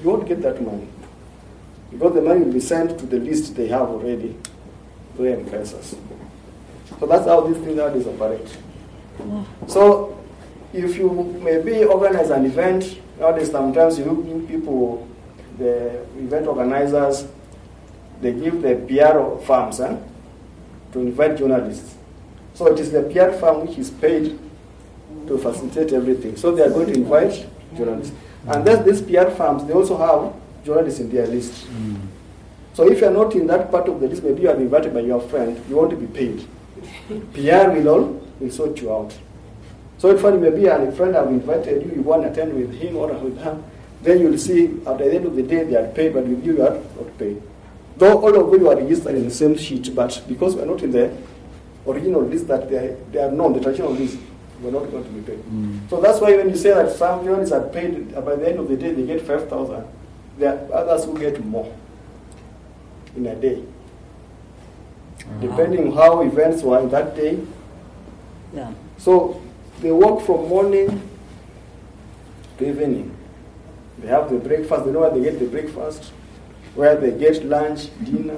you won't get that money. Because the money will be sent to the list they have already through M-Pesas. So that's how these things nowadays operate. So if you maybe organize an event, nowadays sometimes you give people, the event organizers, they give the PR firms to invite journalists. So it is the PR firm which is paid to facilitate everything. So they are going to invite journalists. And then these PR firms, they also have journalists in their list. So if you are not in that part of the list, maybe you are invited by your friend, you want to be paid. PR will sort you out. So if maybe a friend have invited you, you want to attend with him or with her, then you'll see at the end of the day they are paid, but with you are not paid. Though all of you are registered in the same sheet, but because we are not in the original list that they are known, the traditional list, we're not going to be paid. So that's why when you say that some journalists are paid, by the end of the day they get 5,000, there are others who get more in a day. Depending on how events were in that day. Yeah. So they work from morning to evening. They have the breakfast, they know where they get the breakfast, where they get lunch, dinner.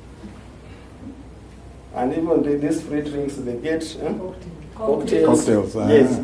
And even these free drinks, they get cocktails. Yes.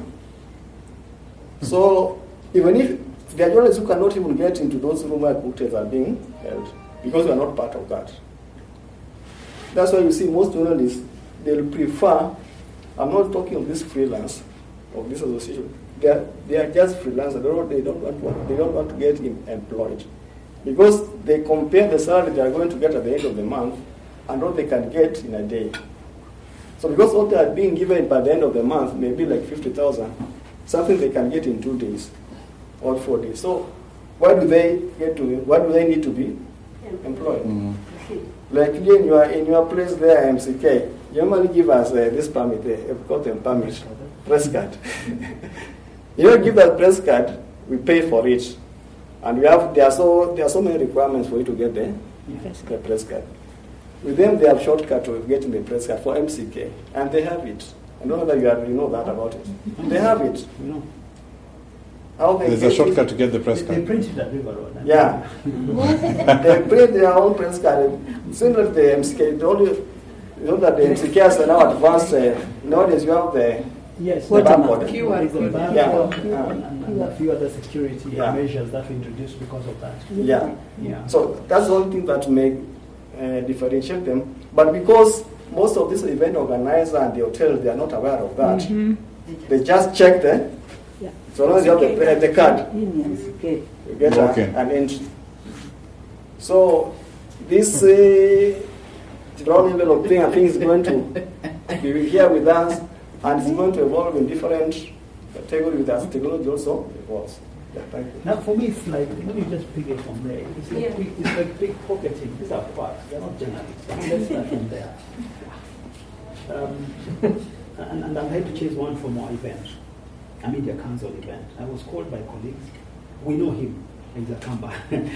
So even if there are journalists who cannot even get into those rooms where cocktails are being held, because we are not part of that. That's why you see most journalists, they'll prefer, I'm not talking of this freelance, of this association, they are just freelancers, they don't want to get employed. Because they compare the salary they are going to get at the end of the month and what they can get in a day. So because what they are being given by the end of the month may be like 50,000, something they can get in 2 days or 4 days. So why do they need to be employed? Like in your place there, MCK, you normally give us this permit, we've got them permit, press card. You don't give that press card, we pay for it. And there are so many requirements for you to get the press card. With them, they have shortcut to getting the press card for MCK, and they have it. I don't know whether you know that about it. They have it. There's a shortcut to get the press card. They printed at River Road. Yeah. They print their own press card. Similar to the MCK, you know that the MCK has now advanced. Nowadays, you have the barcode. And a few other security measures that we introduced because of that. Yeah. So that's one thing that may differentiate them. But because most of these event organizers and the hotels, they are not aware of that. They just check so long as you have the card, you get an entry. So this round envelope thing, I think is going to be here with us, and it's going to evolve in different categories as technology also evolves. Yeah, thank you. Now, for me, it's like, let me just pick it from there. It's like big pocketing. These are parts. They're not journalists. Let's start from there. And I'm here to chase one from our event, a media council event. I was called by colleagues. We know him, he's a Kamba.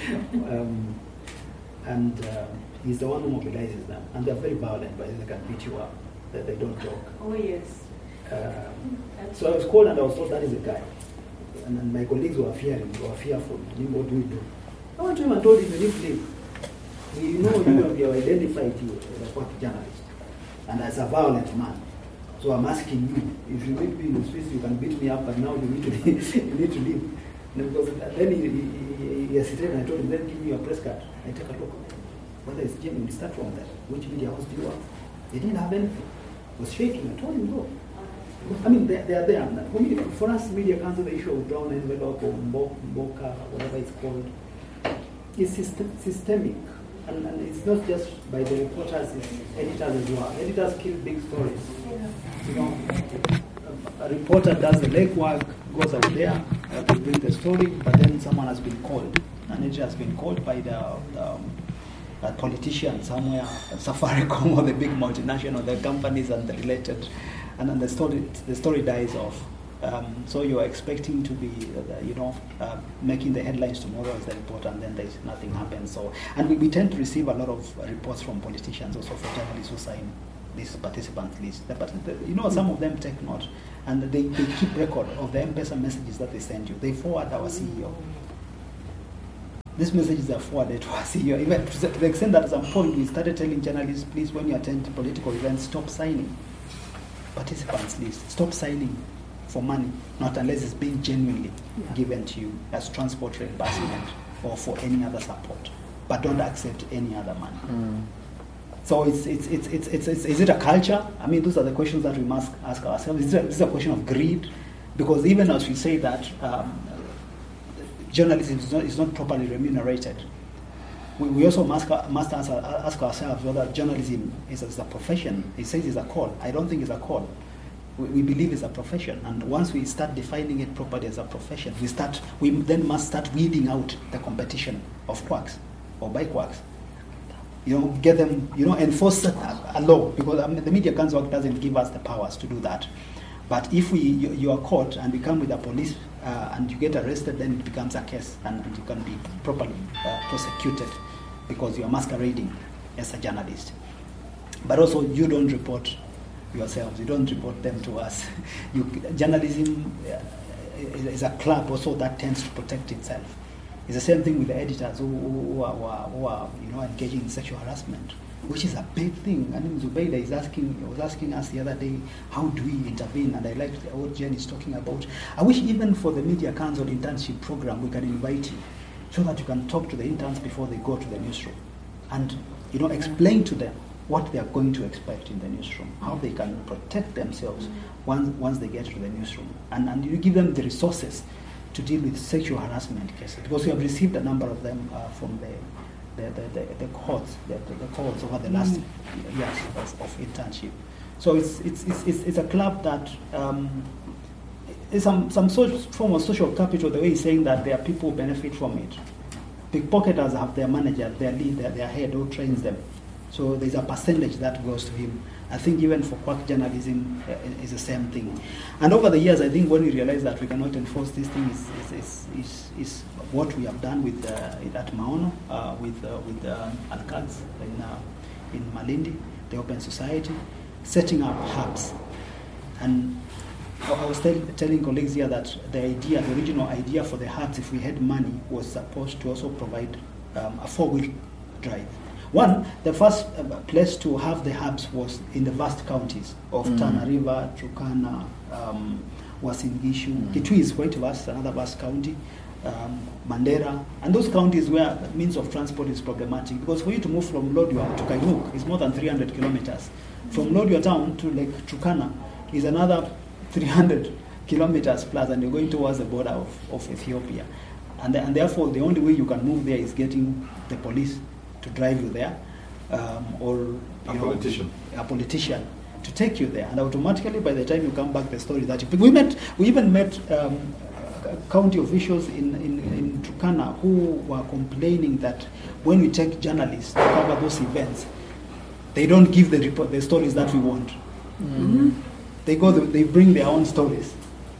He's the one who mobilizes them. And they're very violent, but they can beat you up. They don't joke. Oh, yes. So I was called and I was told that is a guy. And then my colleagues were fearing, they were fearful. What do we do? I went to him and told him, you need to leave. You know, you have identified you as a quack journalist and as a violent man. So I'm asking you, if you meet me in the streets, you can beat me up, but now you need to leave. You need to leave. Because then he hesitated and I told him, then give me your press card. I take a look. Whether it's genuine, start from that. Which media house do you have? They didn't have anything. It was shaking. I told him, no. I mean, they are there. For us, media council, the issue of brown envelope or Mboka, whatever it's called, is systemic. And it's not just by the reporters, it's editors as well. Editors kill big stories. You know, a reporter does the legwork, goes out there to bring the story, but then someone has been called. An editor has been called by a politician somewhere, Safaricom or the big multinational, the companies and the related, and then the story dies off. So you're expecting to be, making the headlines tomorrow as the reporter, and then nothing happens. So, and we tend to receive a lot of reports from politicians, also from journalists who sign this participant list. But some of them take note, and they keep record of the M-Pesa messages that they send you. They forward our CEO. This message is forwarded to us here, even to the extent that at some point we started telling journalists, please, when you attend political events, stop signing participants list. Stop signing for money, not unless it's being genuinely given to you as transport reimbursement or for any other support. But don't accept any other money. So is it a culture? I mean, those are the questions that we must ask ourselves. Is this a question of greed? Because even as we say that journalism is not properly remunerated, we also must ask ourselves whether journalism is a profession. It says it's a call. I don't think it's a call. We believe it's a profession, and once we start defining it properly as a profession, we then must start weeding out the competition of quacks or by quacks. Get them, enforce a law, because the Media Council Act doesn't give us the powers to do that. But if you are caught and we come with the police and you get arrested, then it becomes a case and you can be properly prosecuted because you are masquerading as a journalist. But also, you don't report yourselves, you don't report them to us. Journalism is a club also that tends to protect itself. It's the same thing with the editors who are engaging in sexual harassment, which is a big thing. I mean, Zubeida was asking us the other day, how do we intervene? And I liked what Jen is talking about. I wish even for the Media Council internship program, we can invite you so that you can talk to the interns before they go to the newsroom and explain to them what they are going to expect in the newsroom, how they can protect themselves once they get to the newsroom, and you give them the resources to deal with sexual harassment cases, because we have received a number of them from the courts over the last years of internship. So it's a club that is some form of social capital. The way he's saying that there are people who benefit from it. Pickpocketers have their manager, their leader, their head who trains them. So there's a percentage that goes to him. I think even for quack journalism is the same thing. And over the years, I think when we realized that we cannot enforce this thing is what we have done with at Maono, with Al-Qads in Malindi, the Open Society, setting up hubs. And I was telling colleagues here that the original idea for the hubs, if we had money, was supposed to also provide a 4-wheel drive. One, the first place to have the hubs was in the vast counties of Tana River, Turkana, Uasin Gishu. Kitui is quite vast, another vast county, Mandera, and those counties where the means of transport is problematic, because for you to move from Lodwar to Kainuk is more than 300 kilometers. From Lodwar town to Lake Turkana is another 300 kilometers plus, and you're going towards the border of Ethiopia. And therefore, the only way you can move there is getting the police to drive you there, or a politician to take you there, and automatically by the time you come back, the story that we even met county officials in Turkana who were complaining that when we take journalists to cover those events, they don't give the stories that we want. They bring their own stories.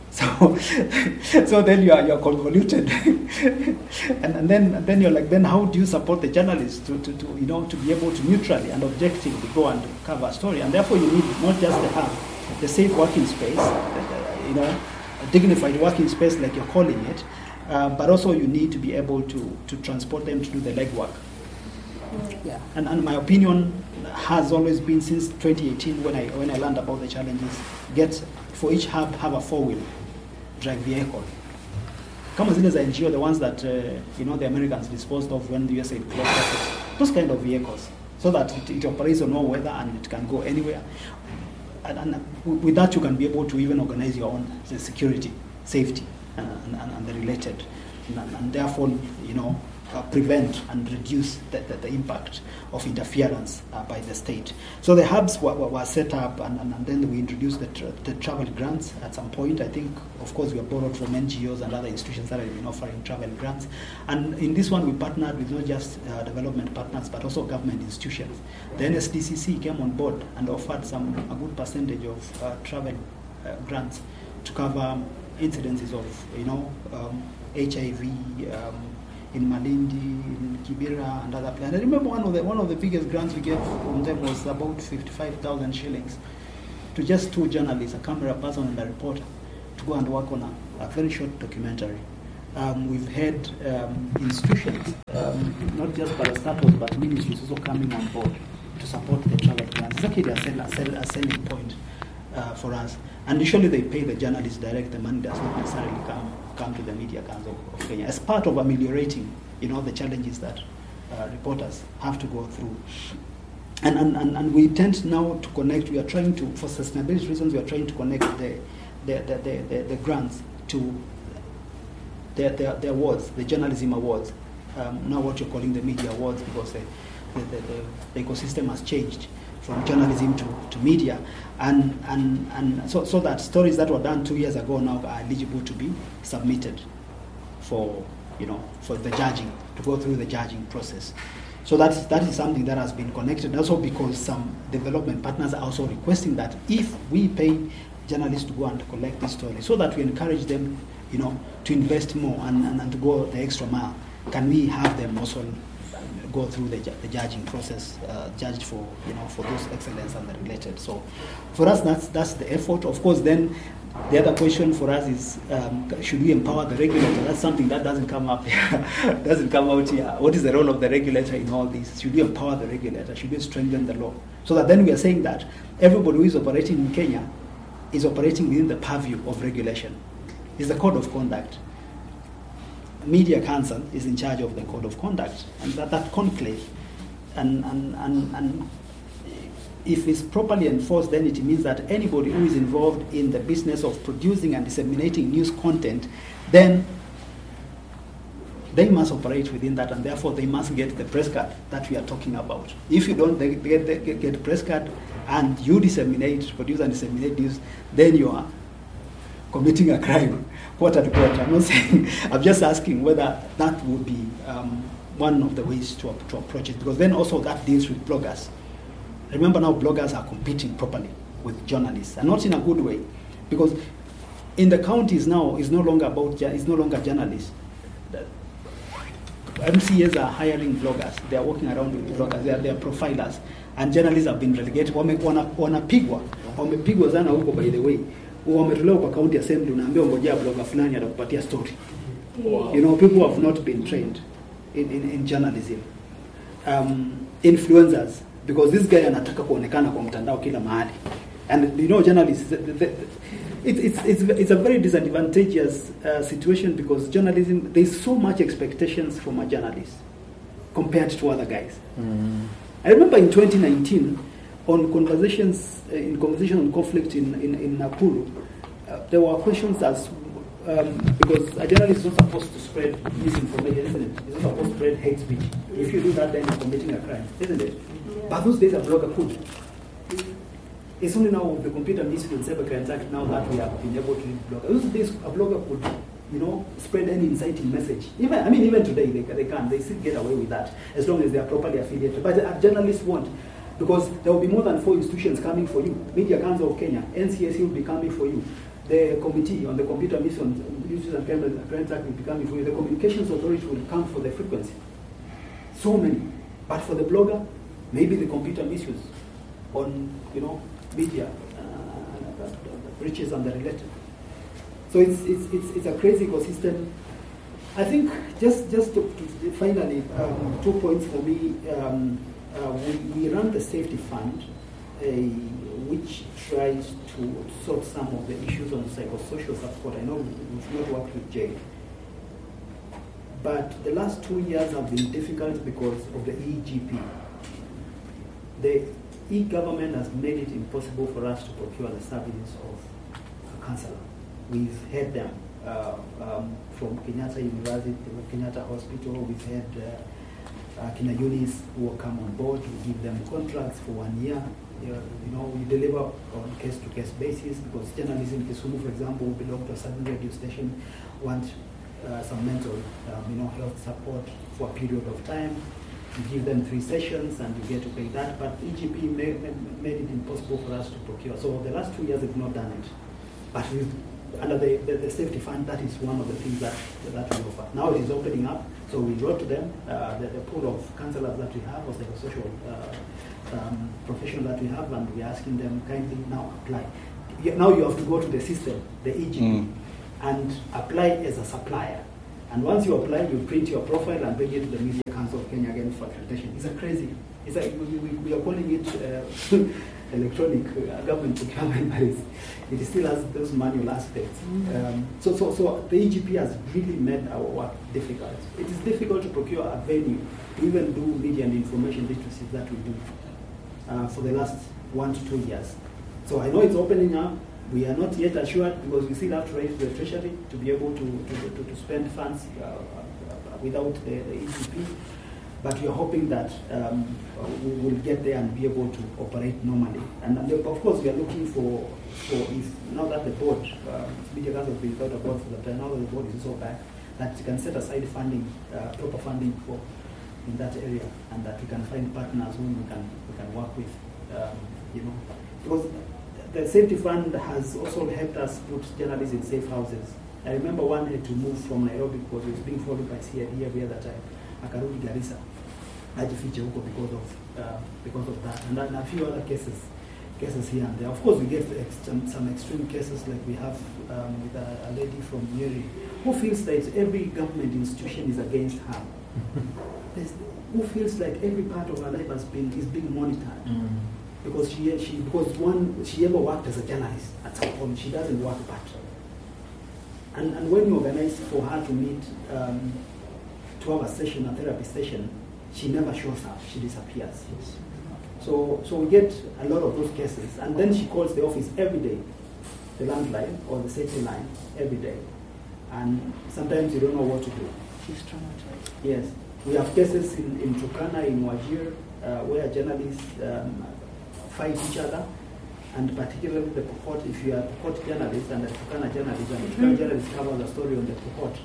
So then you're convoluted, and then you're like, then how do you support the journalists to be able to neutrally and objectively go and cover a story? And therefore you need not just the safe working space, a dignified working space like you're calling it, but also you need to be able to transport them to do the legwork. Yeah. And my opinion has always been since 2018 when I learned about the challenges, for each hub have a 4-wheel drive vehicle. Kama zile za NGO, the ones that the Americans disposed of when the USA closed office, those kind of vehicles, so that it operates on all weather and it can go anywhere. And with that, you can be able to even organize your own security, safety, and the related, and therefore prevent and reduce the impact of interference by the state. So the hubs were set up, and then we introduced the travel grants at some point. I think, of course, we have borrowed from NGOs and other institutions that have been offering travel grants. And in this one, we partnered with not just development partners, but also government institutions. The NSDCC came on board and offered a good percentage of travel grants to cover incidences of, HIV, in Malindi, in Kibera, and other places. I remember one of the biggest grants we gave from them was about 55,000 shillings to just 2 journalists, a camera person and a reporter, to go and work on a very short documentary we've had institutions, not just parastatals, but ministries also coming on board to support the travel plans. It's actually a selling point for us. And usually they pay the journalists direct. The money does not necessarily come to the Media Council of Kenya as part of ameliorating, the challenges that reporters have to go through. And we tend now to connect. We are trying to, for sustainability reasons, we are trying to connect the grants to the awards, the journalism awards. Now what you're calling the media awards, because the ecosystem has changed from journalism to media, and so that stories that were done 2 years ago now are eligible to be submitted for the judging, to go through the judging process. So that is something that has been connected. Also because some development partners are also requesting that if we pay journalists to go and collect these stories, so that we encourage them, to invest more and to go the extra mile, can we have them also go through the judging process, judged for those excellence and the related. So for us, that's the effort. Of course, then the other question for us is, should we empower the regulator? That's something that doesn't come up here, doesn't come out here. What is the role of the regulator in all this? Should we empower the regulator? Should we strengthen the law? So that then we are saying that everybody who is operating in Kenya is operating within the purview of regulation. It's the code of conduct. Media Council is in charge of the code of conduct, and that conclave, and if it's properly enforced, then it means that anybody who is involved in the business of producing and disseminating news content, then they must operate within that, and therefore they must get the press card that we are talking about. If you don't get press card and you produce and disseminate news, then you are committing a crime, quote unquote. I'm not saying, I'm just asking whether that would be one of the ways to approach it, because then also that deals with bloggers. Remember now, bloggers are competing properly with journalists, and not in a good way, because in the counties now it's no longer journalists. MCAs are hiring bloggers. They are walking around with bloggers. They are profilers, and journalists have been relegated. Wamepigwa sana huko, by the way. Wametolewa kwa county assembly, unaambia ngojea blogger fulani atakupatia story. Wow. People have not been trained in journalism. Influencers, because this guy anataka kuonekana kwa mtandao kila mahali. And journalists, it's a very disadvantageous situation, because journalism, there's so much expectations from a journalist compared to other guys. Mm-hmm. I remember in 2019, on conversation on conflict in Nakuru, there were questions as because a journalist is not supposed to spread misinformation, isn't it? He's not supposed to spread hate speech. If you do that, then you're committing a crime, isn't it? Yeah. But those days a blogger could. It's only now with the Computer Misuse and Cyber Crimes Act now that we have been able to use bloggers. Those days a blogger could, spread any inciting message. Even today they can. They still get away with that as long as they are properly affiliated. But journalists won't. Because there will be more than 4 institutions coming for you. Media Council of Kenya, NCSC will be coming for you. The Committee on the Computer Misuse and Crimes Act will be coming for you. The Communications Authority will come for the frequency. So many. But for the blogger, maybe the computer misuse on, media, breaches and the related. So it's a crazy ecosystem. I think just to finally, 2 points for me. We run the safety fund, which tries to sort some of the issues on psychosocial support. I know we've not worked with Jay, but the last 2 years have been difficult because of the EGP. The e-government has made it impossible for us to procure the services of a counselor. We've had them from Kenyatta University, Kenyatta Hospital. We've had Kina Yunis who will come on board. We give them contracts for 1 year. We deliver on case-to-case basis, because journalism in Kisumu, for example, who belong to a certain radio station, want some mental health support for a period of time. You give them 3 sessions and you get to pay that. But EGP made it impossible for us to procure. So the last 2 years we've not done it. But under the safety fund, that is one of the things that we offer. Now it is opening up. So we wrote to them, the pool of counselors that we have, or psychosocial professional that we have, and we're asking them kindly now apply. Now you have to go to the system, the EGP, and apply as a supplier. And once you apply, you print your profile and bring it to the Media Council of Kenya again for accreditation. It's we are calling it electronic government procurement, but it still has those manual aspects. So the EGP has really made our work difficult. It is difficult to procure a venue to even do media and information literacy that we do for the last 1 to 2 years. So I know it's opening up. We are not yet assured because we still have to raise the treasury to be able to spend funds without the EGP. But we are hoping that we will get there and be able to operate normally. And of course, we are looking for if now that the board, Media Council has been without a board for the time, now that the board is so back, that we can set aside funding, proper funding for in that area, and that we can find partners whom we can work with, because the safety fund has also helped us put journalists in safe houses. I remember one had to move from Nairobi because it was being followed by CID every other time. Akarudi Garissa, ajifiche huko because of that, and then a few other cases here and there. Of course, we get some extreme cases like we have with a lady from Nyeri who feels that every government institution is against her. Who feels like every part of her life is being monitored. Because she ever worked as a journalist at some point. She doesn't work part. And when you organize for her to meet, to have a session, a therapy session, she never shows up. She disappears. Yes. So we get a lot of those cases, and then she calls the office every day, the landline or the safety line every day, and sometimes you don't know what to do. She's traumatized. Yes, we have cases in Turkana, in Wajir, where journalists fight each other, and particularly the Pokot. If you are a Pokot journalist and a Turkana journalist, and the Turkana journalist covers a story on the Pokot,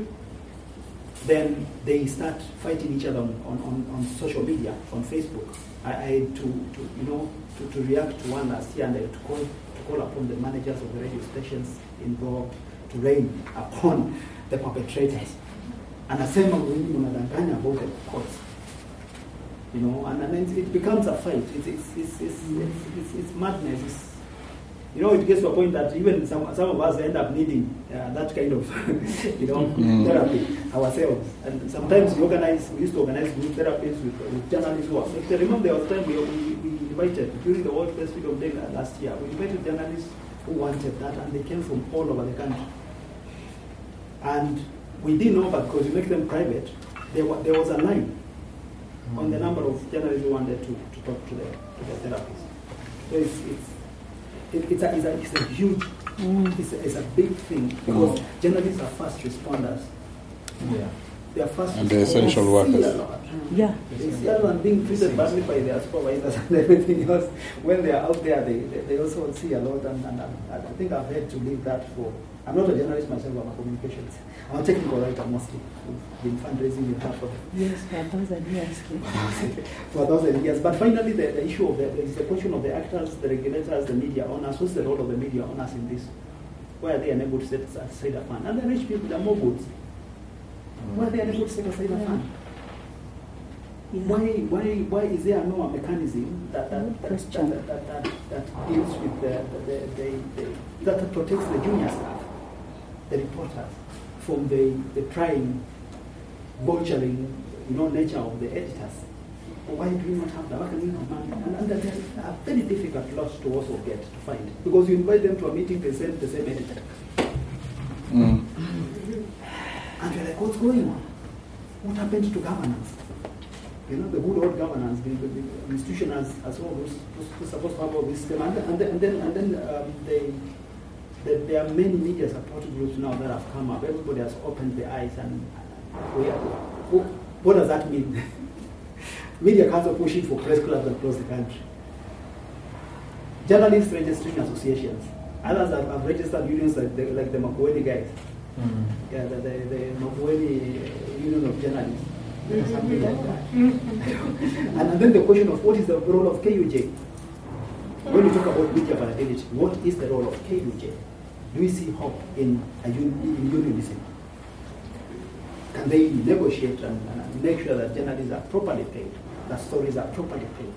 then they start fighting each other on social media, on Facebook. I had to react to one last year, and I had to call upon the managers of the radio stations involved to rain upon the perpetrators. And asema unadanganya about the courts. And then it becomes a fight. It's madness. It gets to a point that even some of us end up needing that kind of, therapy ourselves. And sometimes we used to organize group therapies with journalists who are affected. Remember, there was a time we invited, during the World Press Freedom Day last year, we invited journalists who wanted that, and they came from all over the country. And we didn't know, but because we make them private, there was a line on the number of journalists who wanted to talk to the therapist. So it's a huge, it's a big thing, because journalists are first responders. Yeah. They are first and the essential workers. Yeah. Rather than being treated badly by their supervisors and everything else, when they are out there, they also see a lot. And I think I've had to leave that for. I'm not a journalist myself, I'm a communications. I'm a technical writer mostly. We've been fundraising with her for. Yes, for 1,000 years. For 1,000 years. But finally, the issue of is the question of the actors, the regulators, the media owners. What's the role of the media owners in this? Why are they unable to set aside a fund? And the rich people, the more goods. Why are they unable to set aside a fund? Yeah. Why is there no mechanism that deals with that protects the junior staff, the reporters, from the prying, vulturing, nature of the editors? Why do we not have that? Why can we not have? And that's a very difficult lot to also get to find, because you invite them to a meeting, they send the same editor. And you're like, what's going on? What happened to governance? The good old governance, the institution as well who's supposed to have all this system. And then there are many media support groups now that have come up. Everybody has opened their eyes, and what does that mean? Media Council pushing for press clubs across the country. Journalists registering associations. Others have registered unions like the Makueni guys. Yeah, the Makueni Union of Journalists. Something like that. And then the question of what is the role of KUJ? When you talk about media availability, what is the role of KUJ? Do we see hope in unionism? Can they negotiate and make sure that journalists are properly paid, that stories are properly paid?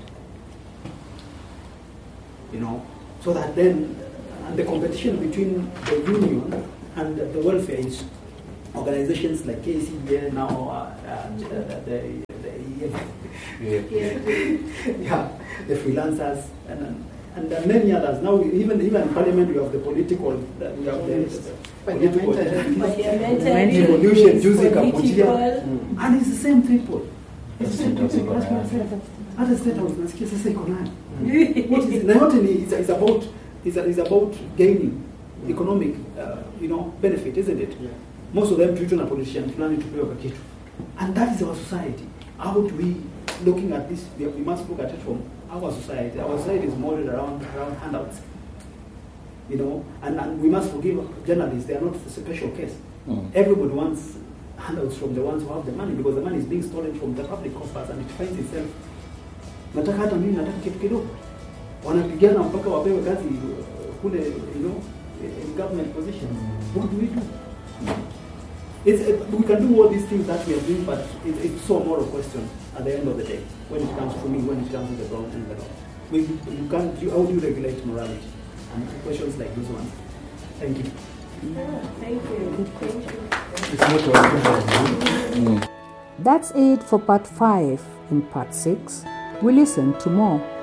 So that then, and the competition between the union and the welfare is organizations like KCBN now, the freelancers, and there are many others. Now, even in Parliament, we have the political, we have the political revolution, Juzi Kaputia, and it's the same people. It's the same people. At the State House, nasikia sasa iko nayo. Na yote is about gaining economic, benefit, isn't it? Yeah. Most of them treat on a politician planning to pay over kitu. And that is our society. How do we, looking at this, we must look at it from our society. Our society is modeled around handouts. And we must forgive journalists, they are not a special case. Everybody wants handouts from the ones who have the money, because the money is being stolen from the public coffers and it finds itself. Nataka hata mimi nataka kitu kidogo. Wanapigana mpaka wapewe kazi kule, in government positions. What do we do? We can do all these things that we are doing, but it's so moral question at the end of the day. When it comes to me, when it comes to the ground and the law. How do you regulate morality? And questions like those ones. Thank you. Thank you. That's it for part 5. In part 6, we listen to more